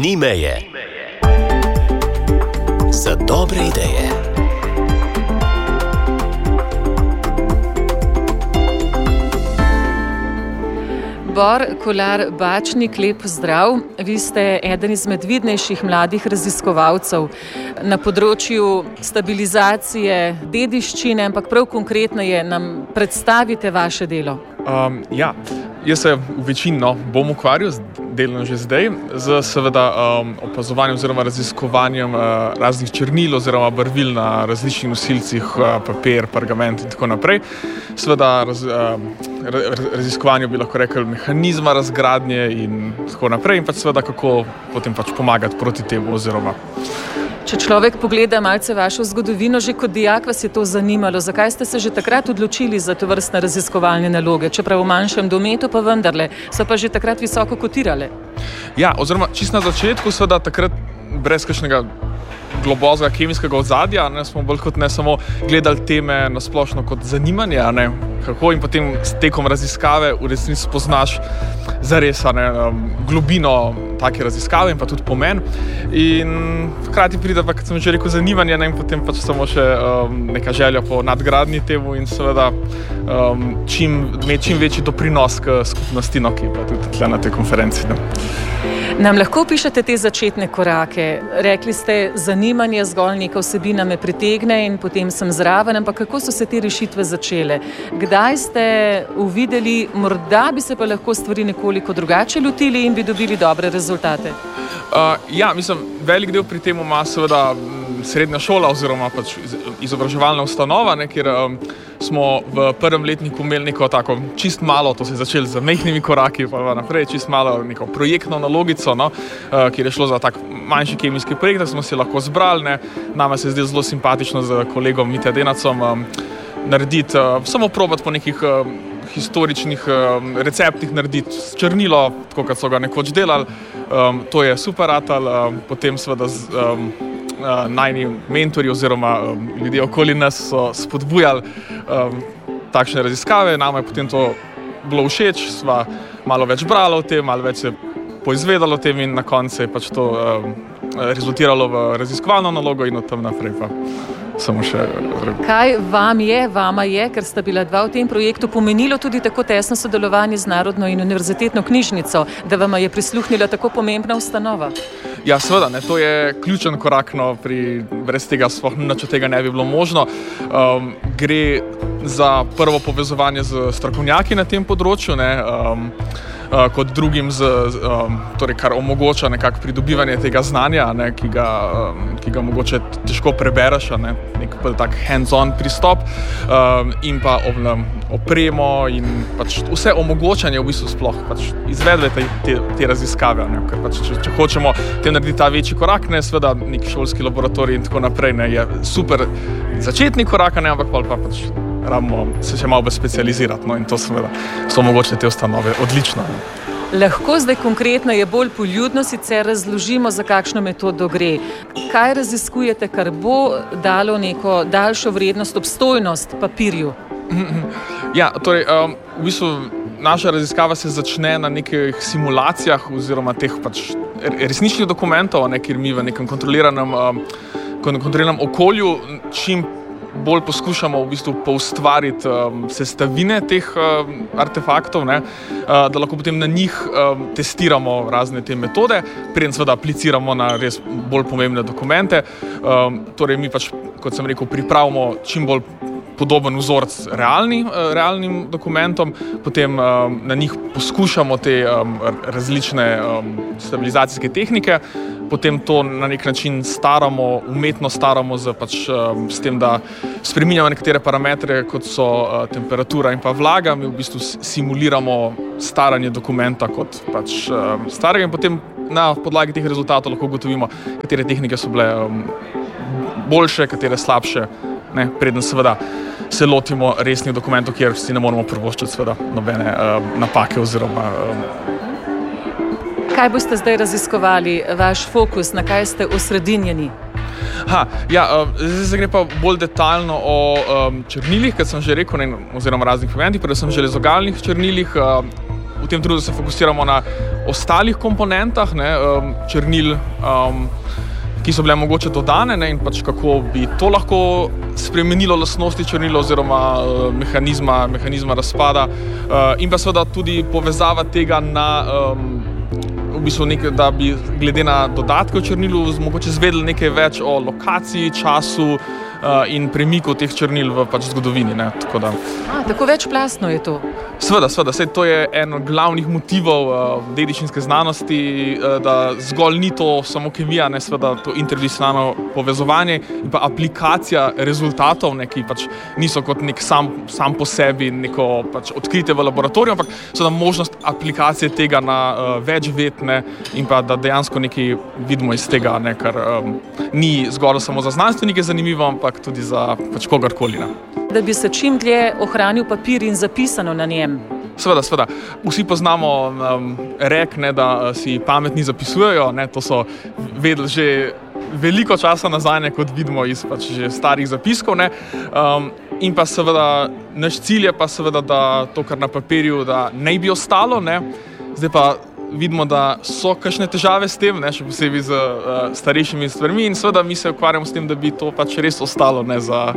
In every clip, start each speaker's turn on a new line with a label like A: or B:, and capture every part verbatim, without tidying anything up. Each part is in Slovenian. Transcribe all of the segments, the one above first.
A: Ni meje. Za dobre ideje.
B: Bor Kolar Bačnik, lep pozdrav. Vi ste eden izmed vidnejših mladih raziskovalcev na področju stabilizacije dediščine, ampak prav konkretno je, nam predstavite vaše delo.
C: Um, ja, jaz se v večini no, bom ukvarjal z delom že zdaj, z seveda um, opazovanjem oziroma raziskovanjem uh, raznih črnil oziroma barvil na različnih nosilcih, uh, papir, pergament in tako naprej. Seveda raz, uh, raziskovanju bi lahko rekel mehanizma razgradnje in tako naprej in pač seveda kako potem pač pomagati proti temu oziroma.
B: Če človek pogleda malce vašo zgodovino, že kot dijak vas je to zanimalo. Zakaj ste se že takrat odločili za tovrstne raziskovalne naloge? Čeprav v manjšem dometu, pa vendarle, so pa že takrat visoko kotirale.
C: Ja, oziroma čisto na začetku, seveda takrat brez kakšnega globokega kemijskega ozadja, ne, smo bolj kot ne samo gledali teme na splošno kot zanimanje, ne, kako in potem s tekom raziskave v resnici spoznaš zares ne, um, globino take raziskave in pa tudi pomen. In hkrati pride pa, kot sem že rekel, zanimanje ne, in potem pač samo še um, neka želja po nadgradnji temu in seveda um, čim, imeti čim večji doprinos k skupnosti, no, ki pa tudi tle na tej konferenci. Ne.
B: Nam lahko opišete te začetne korake? Rekli ste, zanimanje, zgolj neka vsebina me pritegne in potem sem zraven, ampak kako so se te rešitve začele? Kdaj ste uvideli, morda bi se pa lahko stvari nekoliko drugače lotili in bi dobili dobre rezultate?
C: Uh, ja, mislim, velik del pri tem ima seveda srednja šola oziroma pač izobraževalna ustanova, ne, kjer um, smo v prvem letniku imeli neko tako čist malo, to se je začelo z majhnimi koraki, pa naprej čist malo neko projektno nalogico, no, uh, kjer je šlo za tak manjši kemijski projekt, da smo si lahko zbrali, ne. Nama se je zdelo zelo simpatično z kolegom Mitja Denacom um, narediti, uh, samo probati po nekih uh, historičnih um, receptih narediti črnilo, tako kot so ga nekoč delali. Um, to je super ratal, um, potem seveda z, um, uh, najni mentori oziroma um, ljudje okoli nas so spodbujali um, takšne raziskave, nama je potem to bilo všeč, sva malo več brala o tem, malo več se poizvedalo o tem in na koncu je pač to um, rezultiralo v raziskovalno nalogo in od tam naprej pa samo še.
B: Kaj vam je, vama je, ker sta bila dva v tem projektu, pomenilo tudi tako tesno sodelovanje z Narodno in univerzitetno knjižnico, da vama je prisluhnila tako pomembna ustanova?
C: Ja, seveda, ne, to je ključen korak, no, pri, brez tega sploh nič od tega ne bi bilo možno. Um, gre za prvo povezovanje z strokovnjaki na tem področju, ne, um, Uh, kot drugim, z, um, torej, kar omogoča nekako pridobivanje tega znanja, ne, ki, ga, um, ki ga mogoče težko prebereš, ne, nek tak hands-on pristop um, in pa um, opremo in pač vse omogočanje v bistvu sploh pač izvedbe te, te, te raziskave. Ne, ker pač, če, če hočemo te narediti ta večji korak, ne, seveda nek šolski laboratorij in tako naprej, ne, je super začetni korak, ne, ampak pa pač rabimo se še malo specializirati, no, in to seveda so mogoče te ustanove odlično.
B: Lahko zdaj konkretno je bolj poljudno, sicer razložimo, za kakšno metodo gre. Kaj raziskujete, kar bo dalo neko daljšo vrednost, obstojnost papirju?
C: Ja, torej, um, v bistvu naša raziskava se začne na nekih simulacijah oziroma teh pač resničnih dokumentov, ne, kjer mi v nekem kontroliranem, um, kontroliranem okolju čim bolj poskušamo v bistvu poustvariti um, sestavine teh um, artefaktov, ne, uh, da lahko potem na njih um, testiramo razne te metode, preden seveda apliciramo na res bolj pomembne dokumente. Um, torej mi pač, kot sem rekel, pripravimo čim bolj podoben vzorec realni, uh, realnim dokumentom, potem um, na njih poskušamo te um, različne um, stabilizacijske tehnike, potem to na nek način staramo, umetno staramo z, pač, um, s tem, da spreminjamo nekatere parametre, kot so uh, temperatura in pa vlaga, mi v bistvu simuliramo staranje dokumenta kot pač um, starega in potem na podlagi teh rezultatov lahko ugotovimo, katere tehnike so bile um, boljše, katere slabše, ne, preden seveda se lotimo resnih dokumentov, kjer si ne moramo privoščiti seveda nobene um, napake oziroma um,
B: Kaj boste zdaj raziskovali, vaš fokus, na kaj ste osredinjeni?
C: Ha, ja, zdaj se gre pa bolj detaljno o um, črnilih, kot sem že rekel, ne, oziroma raznih pigmentih, predvsem železogalnih črnilih. Uh, v tem trenutku se fokusiramo na ostalih komponentah, ne, um, črnil, um, ki so bile mogoče dodane, ne, in pač kako bi to lahko spremenilo lastnosti črnila oziroma uh, mehanizma, mehanizma razpada. Uh, in pa seveda tudi povezava tega na, um, v bistvu nek, da bi glede na dodatke v črnilu mogoče izvedeli nekaj več o lokaciji, času uh, in premiku teh črnil v pač zgodovini. Ne, tako da.
B: A, tako večplastno je to.
C: Seveda, seveda, saj to je eno glavnih motivov uh, dediščinske znanosti, uh, da zgolj ni to samo kemija, ne, seveda to interdisciplinarno povezovanje in pa aplikacija rezultatov, ne, ki pač niso kot nek sam, sam po sebi neko pač odkritje v laboratoriju, ampak seveda možnost aplikacije tega na uh, več ved, ne, in pa da dejansko nekaj vidimo iz tega, ne, kar um, ni zgolj samo za znanstvenike zanimivo, ampak tudi za pač kogarkoli. Ne.
B: Da bi se čim dlje ohranil papir in zapisano na njem.
C: Seveda, seveda. Vsi poznamo um, rek, ne, da si pametni zapisujejo, ne, to so vedeli že veliko časa nazaj, ne, kot vidimo iz pač že starih zapiskov, ne. Um, in pa seveda naš cilj je pa seveda, da to, kar na papirju, da ne bi ostalo, ne. Zdaj pa vidimo, da so kakšne težave s tem, ne, še posebej z uh, starejšimi stvarmi in seveda mi se ukvarjamo s tem, da bi to pač res ostalo, ne, za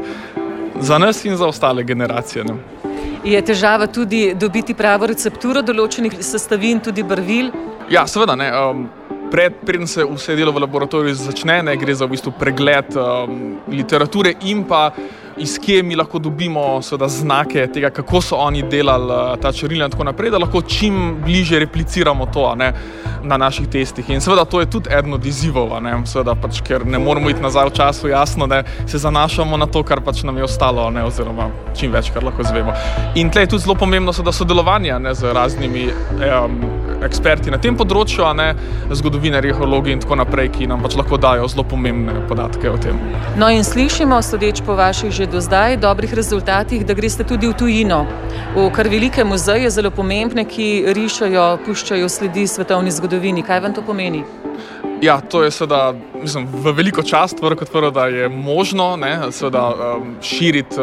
C: za nas in za ostale generacije. Ne.
B: Je težava tudi dobiti pravo recepturo določenih sestavin, tudi barvil?
C: Ja, seveda, ne. Um, pred, preden se vse delo v laboratoriju začne, ne, gre za v bistvu pregled um, literature in pa iz kje mi lahko dobimo seveda znake tega, kako so oni delali ta črnila in tako naprej, da lahko čim bliže repliciramo to, ne, na naših testih. In seveda to je tudi eden od izzivov, ne, seveda pač, ker ne moramo iti nazaj v času, jasno, ne, se zanašamo na to, kar pač nam je ostalo, ne, oziroma čim več, kar lahko izvemo. In tle je tudi zelo pomembno seveda sodelovanje, ne, z raznimi um, eksperti na tem področju, ne, zgodovinarji, arheologi in tako naprej, ki nam pač lahko dajo zelo pomembne podatke o tem.
B: No in slišimo, sodeč po vaših že do zdaj dobrih rezultatih, da greste tudi v tujino, v kar velike muzeje, zelo pomembne, ki rišajo, puščajo sledi svetovni zgodovini. Kaj vam to pomeni?
C: Ja, to je seveda, mislim, v veliko čast, kot prvo, da je možno, ne, seveda um, širiti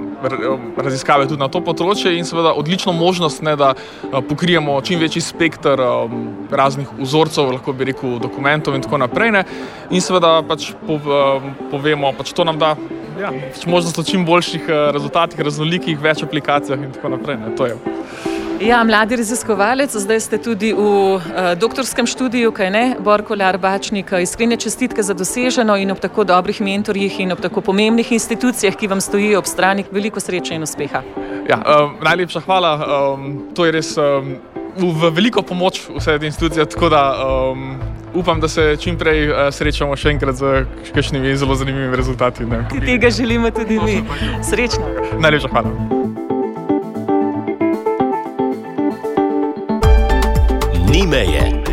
C: um, raziskave tudi na to področje in seveda odlično možnost, ne, da uh, pokrijemo čim večji spekter um, raznih vzorcev, lahko bi rekel dokumentov in tako naprej, ne, in seveda pač po, um, povemo, pač to nam da ja, pač možnost o čim boljših uh, rezultatih, raznolikih, več aplikacijah in tako naprej, ne, to je.
B: Ja, mladi raziskovalec, zdaj ste tudi v uh, doktorskem študiju, kaj ne, Borko Larbačnik, iskrene čestitke za doseženo in ob tako dobrih mentorjih in ob tako pomembnih institucijah, ki vam stojijo ob strani, veliko sreče in uspeha. Ja,
C: um, najlepša hvala, um, to je res um, v veliko pomoč vse te institucije, tako da um, upam, da se čim prej uh, srečamo še enkrat z kakšnimi zelo zanimivimi rezultati. Ne.
B: Tega želimo tudi mi. Srečno.
C: Najlepša hvala.
A: Ni meje.